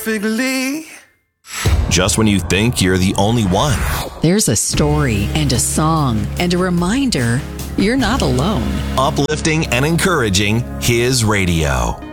Perfectly. Just when you think you're the only one. There's a story and a song and a reminder you're not alone. Uplifting and encouraging His radio.